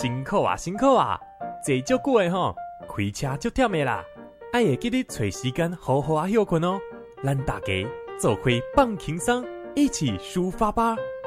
辛苦啊，辛苦啊！坐足久的吼，开车足忝的啦，爱会记得找时间好好啊休困哦。咱大家做伙放轻松，一起抒发吧。